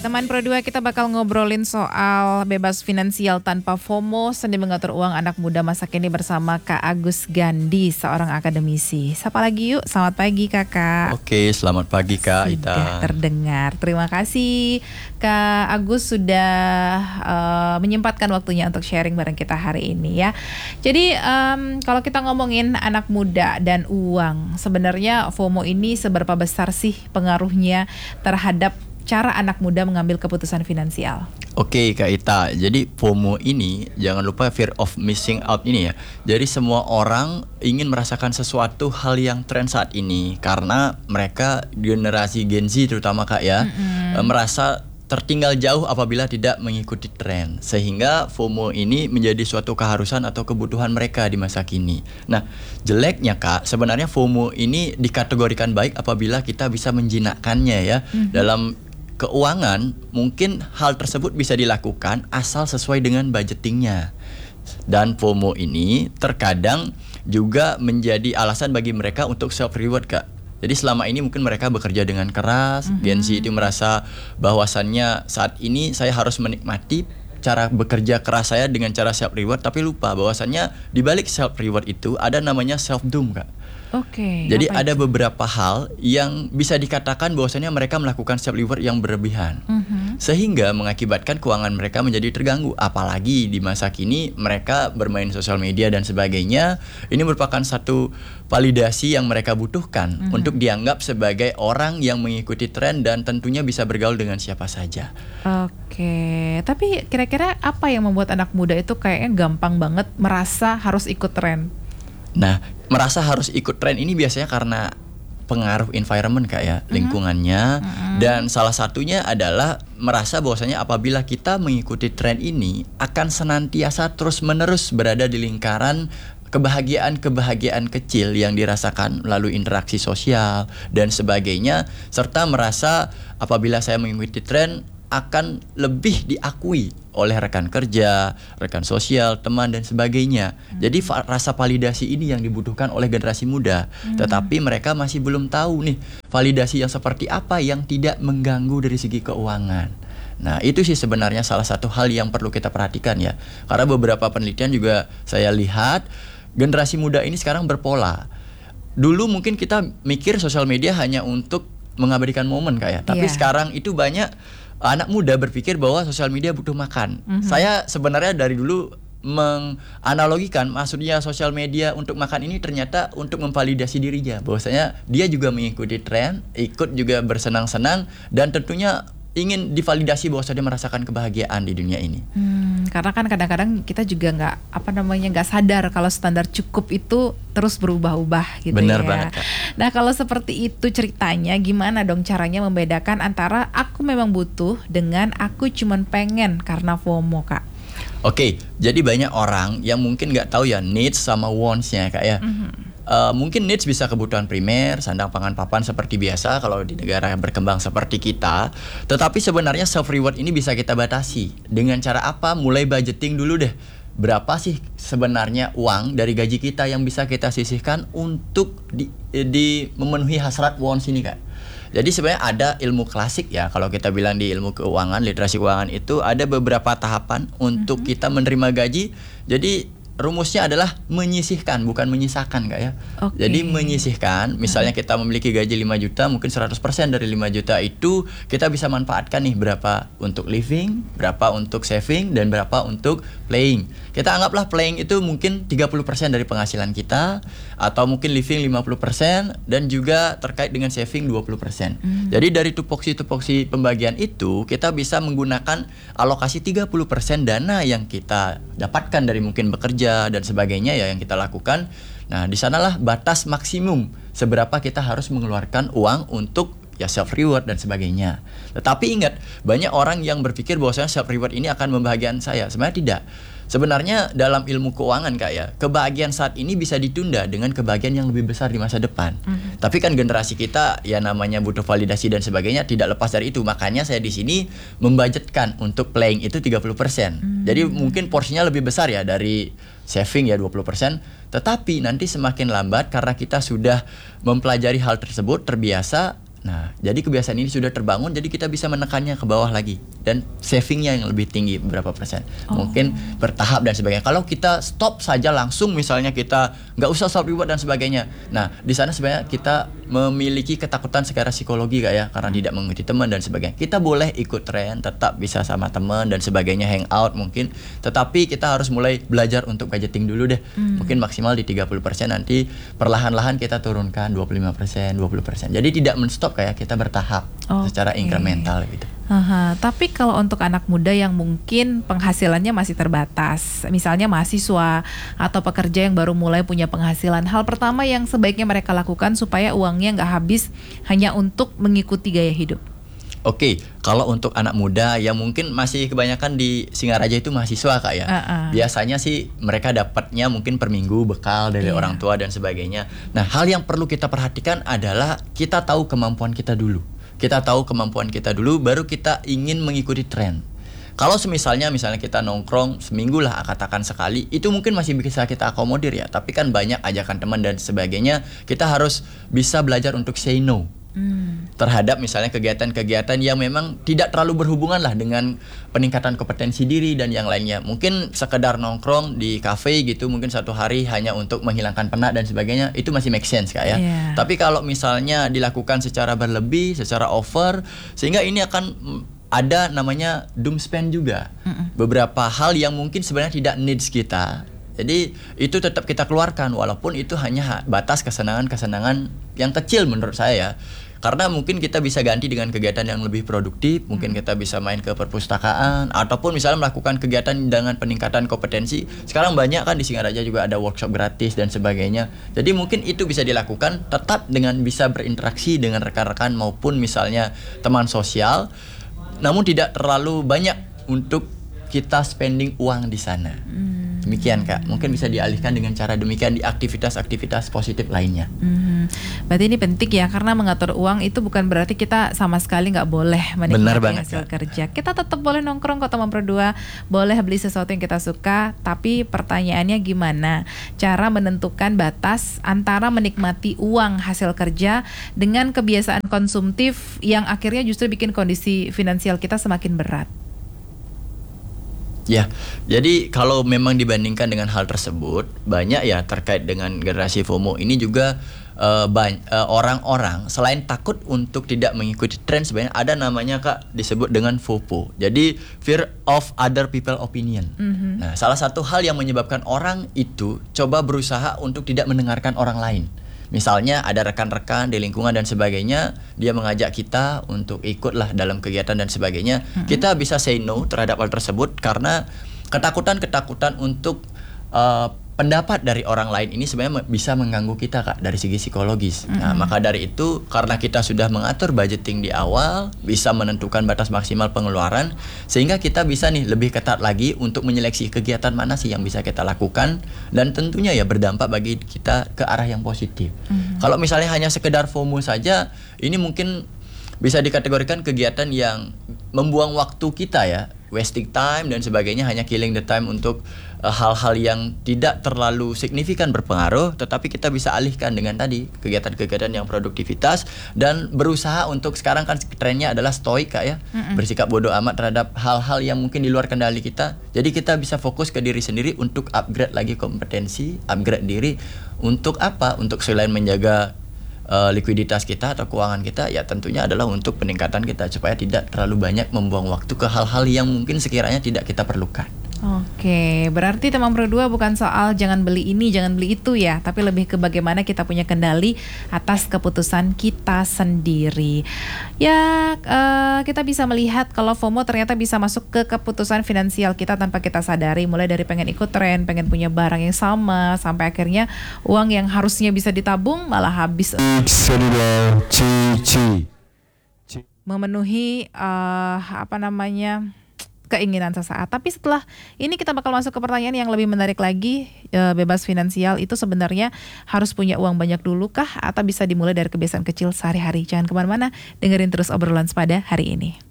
Teman Pro 2 kita bakal ngobrolin soal bebas finansial tanpa FOMO, seni mengatur uang anak muda masa kini bersama Kak Agus Gandhi, seorang akademisi. Sapa lagi yuk, selamat pagi Kakak. Oke, selamat pagi Kak Ita. Sudah terdengar, terima kasih Kak Agus sudah menyempatkan waktunya untuk sharing bareng kita hari ini ya. Jadi kalau kita ngomongin anak muda dan uang, sebenarnya FOMO ini seberapa besar sih pengaruhnya terhadap cara anak muda mengambil keputusan finansial? Oke Kak Ita, jadi FOMO ini jangan lupa fear of missing out ini ya. Jadi semua orang ingin merasakan sesuatu hal yang tren saat ini karena mereka generasi Gen Z terutama Kak ya, merasa tertinggal jauh apabila tidak mengikuti tren. Sehingga FOMO ini menjadi suatu keharusan atau kebutuhan mereka di masa kini. Nah, jeleknya Kak, sebenarnya FOMO ini dikategorikan baik apabila kita bisa menjinakkannya ya. Dalam keuangan, mungkin hal tersebut bisa dilakukan asal sesuai dengan budgetingnya. Dan FOMO ini terkadang juga menjadi alasan bagi mereka untuk self reward Kak. Jadi selama ini mungkin mereka bekerja dengan keras, Gen Z itu merasa bahwasannya saat ini saya harus menikmati cara bekerja keras saya dengan cara self reward, tapi lupa bahwasannya di balik self reward itu ada namanya self doom Kak. Oke. Jadi ada beberapa hal yang bisa dikatakan bahwasannya mereka melakukan self reward yang berlebihan, sehingga mengakibatkan keuangan mereka menjadi terganggu. Apalagi di masa kini mereka bermain sosial media dan sebagainya. Ini merupakan satu validasi yang mereka butuhkan untuk dianggap sebagai orang yang mengikuti tren dan tentunya bisa bergaul dengan siapa saja. Oke, tapi kira-kira apa yang membuat anak muda itu kayaknya gampang banget merasa harus ikut tren? Nah, merasa harus ikut tren ini biasanya karena pengaruh environment Kak ya, lingkungannya. Dan salah satunya adalah merasa bahwasanya apabila kita mengikuti tren ini akan senantiasa terus-menerus berada di lingkaran kebahagiaan kecil yang dirasakan melalui interaksi sosial dan sebagainya, serta merasa apabila saya mengikuti tren akan lebih diakui oleh rekan kerja, rekan sosial, teman dan sebagainya. Jadi rasa validasi ini yang dibutuhkan oleh generasi muda. Tetapi mereka masih belum tahu nih validasi yang seperti apa yang tidak mengganggu dari segi keuangan. Nah, itu sih sebenarnya salah satu hal yang perlu kita perhatikan ya. Karena beberapa penelitian juga saya lihat generasi muda ini sekarang berpola. Dulu mungkin kita mikir sosial media hanya untuk mengabadikan momen Kak ya. Tapi sekarang itu banyak anak muda berpikir bahwa sosial media butuh makan. Saya sebenarnya dari dulu menganalogikan maksudnya sosial media untuk makan ini ternyata untuk memvalidasi dirinya. Bahwasanya dia juga mengikuti tren, ikut juga bersenang-senang dan tentunya ingin divalidasi bahwa dia merasakan kebahagiaan di dunia ini. Karena kan kadang-kadang kita juga nggak sadar kalau standar cukup itu terus berubah-ubah gitu. Benar ya. banget Kak. Nah kalau seperti itu ceritanya, gimana dong caranya membedakan antara aku memang butuh dengan aku cuman pengen karena FOMO Kak? Oke, jadi banyak orang yang mungkin nggak tahu ya needs sama wants-nya Kak ya. Mungkin needs bisa kebutuhan primer, sandang pangan papan seperti biasa kalau di negara yang berkembang seperti kita. Tetapi sebenarnya self reward ini bisa kita batasi. Dengan cara apa? Mulai budgeting dulu deh. Berapa sih sebenarnya uang dari gaji kita yang bisa kita sisihkan untuk memenuhi hasrat wants ini Kak. Jadi sebenarnya ada ilmu klasik ya, kalau kita bilang di ilmu keuangan, literasi keuangan itu ada beberapa tahapan untuk kita menerima gaji. Jadi rumusnya adalah menyisihkan, bukan menyisakan Kak ya. Jadi menyisihkan, misalnya kita memiliki gaji 5 juta, mungkin 100% dari 5 juta itu kita bisa manfaatkan nih berapa untuk living, berapa untuk saving, dan berapa untuk playing. Kita anggaplah playing itu mungkin 30% dari penghasilan kita, atau mungkin living 50%, dan juga terkait dengan saving 20%. Jadi dari tupoksi pembagian itu, kita bisa menggunakan alokasi 30% dana yang kita dapatkan dari mungkin bekerja dan sebagainya ya yang kita lakukan. Nah, di sanalah batas maksimum seberapa kita harus mengeluarkan uang untuk ya self reward dan sebagainya. Tetapi ingat, banyak orang yang berpikir bahwasanya self reward ini akan membahagiakan saya. Sebenarnya tidak. Sebenarnya dalam ilmu keuangan Kak ya, kebahagiaan saat ini bisa ditunda dengan kebahagiaan yang lebih besar di masa depan. Tapi kan generasi kita ya namanya butuh validasi dan sebagainya, tidak lepas dari itu. Makanya saya di sini membudgetkan untuk playing itu 30%. Jadi mungkin porsinya lebih besar ya dari saving ya 20%. Tetapi nanti semakin lambat karena kita sudah mempelajari hal tersebut, terbiasa, Nah, jadi kebiasaan ini sudah terbangun, jadi kita bisa menekannya ke bawah lagi dan savingnya yang lebih tinggi berapa persen. Mungkin bertahap dan sebagainya. Kalau kita stop saja langsung, misalnya kita nggak usah stop reward dan sebagainya. Nah, di sana sebenarnya kita memiliki ketakutan secara psikologi Kak ya, karena tidak mengikuti teman dan sebagainya. Kita boleh ikut tren, tetap bisa sama teman dan sebagainya, hangout mungkin, tetapi kita harus mulai belajar untuk budgeting dulu deh. Mungkin maksimal di 30%, nanti perlahan-lahan kita turunkan 25%, 20%. Jadi tidak menstop kayak kita bertahap secara incremental gitu. Tapi kalau untuk anak muda yang mungkin penghasilannya masih terbatas, misalnya mahasiswa atau pekerja yang baru mulai punya penghasilan, hal pertama yang sebaiknya mereka lakukan supaya uangnya nggak habis hanya untuk mengikuti gaya hidup. Oke, kalau untuk anak muda yang mungkin masih kebanyakan di Singaraja itu mahasiswa Kak ya. Biasanya sih mereka dapatnya mungkin per minggu bekal dari orang tua dan sebagainya. Nah, hal yang perlu kita perhatikan adalah kita tahu kemampuan kita dulu. Baru kita ingin mengikuti tren. Kalau misalnya kita nongkrong seminggu lah katakan sekali, itu mungkin masih bisa kita akomodir ya. Tapi kan banyak ajakan teman dan sebagainya, kita harus bisa belajar untuk say no terhadap misalnya kegiatan-kegiatan yang memang tidak terlalu berhubungan lah dengan peningkatan kompetensi diri dan yang lainnya. Mungkin sekedar nongkrong di cafe gitu, mungkin satu hari hanya untuk menghilangkan penat dan sebagainya, itu masih make sense Kak ya. Tapi kalau misalnya dilakukan secara berlebih, secara over, sehingga ini akan ada namanya doom spend juga. Beberapa hal yang mungkin sebenarnya tidak needs kita, jadi itu tetap kita keluarkan walaupun itu hanya batas kesenangan-kesenangan yang kecil menurut saya ya. Karena mungkin kita bisa ganti dengan kegiatan yang lebih produktif, mungkin kita bisa main ke perpustakaan ataupun misalnya melakukan kegiatan dengan peningkatan kompetensi. Sekarang banyak kan di Singaraja juga ada workshop gratis dan sebagainya. Jadi mungkin itu bisa dilakukan tetap dengan bisa berinteraksi dengan rekan-rekan maupun misalnya teman sosial, namun tidak terlalu banyak untuk kita spending uang di sana. Demikian Kak, mungkin bisa dialihkan dengan cara demikian di aktivitas-aktivitas positif lainnya. Berarti ini penting ya, karena mengatur uang itu bukan berarti kita sama sekali nggak boleh menikmati hasil kerja. Kita tetap boleh nongkrong kok teman berdua, boleh beli sesuatu yang kita suka, tapi pertanyaannya gimana cara menentukan batas antara menikmati uang hasil kerja dengan kebiasaan konsumtif yang akhirnya justru bikin kondisi finansial kita semakin berat. Ya, jadi kalau memang dibandingkan dengan hal tersebut, banyak ya terkait dengan generasi FOMO ini juga orang-orang selain takut untuk tidak mengikuti tren, sebenarnya ada namanya Kak disebut dengan FOPO. Jadi fear of other people opinion. Nah, salah satu hal yang menyebabkan orang itu coba berusaha untuk tidak mendengarkan orang lain. Misalnya ada rekan-rekan di lingkungan dan sebagainya, dia mengajak kita untuk ikutlah dalam kegiatan dan sebagainya. Kita bisa say no terhadap hal tersebut karena ketakutan-ketakutan untuk pendapat dari orang lain ini sebenarnya bisa mengganggu kita Kak dari segi psikologis. Nah, maka dari itu karena kita sudah mengatur budgeting di awal, bisa menentukan batas maksimal pengeluaran, sehingga kita bisa nih lebih ketat lagi untuk menyeleksi kegiatan mana sih yang bisa kita lakukan dan tentunya ya berdampak bagi kita ke arah yang positif. Kalau misalnya hanya sekedar FOMO saja, ini mungkin bisa dikategorikan kegiatan yang membuang waktu kita ya, wasting time dan sebagainya, hanya killing the time untuk hal-hal yang tidak terlalu signifikan berpengaruh, tetapi kita bisa alihkan dengan tadi kegiatan-kegiatan yang produktivitas dan berusaha untuk, sekarang kan trennya adalah stoik Kak ya, bersikap bodoh amat terhadap hal-hal yang mungkin di luar kendali kita. Jadi kita bisa fokus ke diri sendiri untuk upgrade lagi kompetensi, upgrade diri untuk apa? Untuk selain menjaga likuiditas kita atau keuangan kita, ya tentunya adalah untuk peningkatan kita supaya tidak terlalu banyak membuang waktu ke hal-hal yang mungkin sekiranya tidak kita perlukan. Oke, berarti teman berdua bukan soal jangan beli ini, jangan beli itu ya, tapi lebih ke bagaimana kita punya kendali atas keputusan kita sendiri. Ya, kita bisa melihat kalau FOMO ternyata bisa masuk ke keputusan finansial kita tanpa kita sadari, mulai dari pengen ikut tren, pengen punya barang yang sama, sampai akhirnya uang yang harusnya bisa ditabung malah habis memenuhi keinginan sesaat. Tapi setelah ini kita bakal masuk ke pertanyaan yang lebih menarik lagi. Bebas finansial itu sebenarnya harus punya uang banyak dulu kah, atau bisa dimulai dari kebiasaan kecil sehari-hari? Jangan kemana-mana, dengerin terus obrolan Sepada hari ini.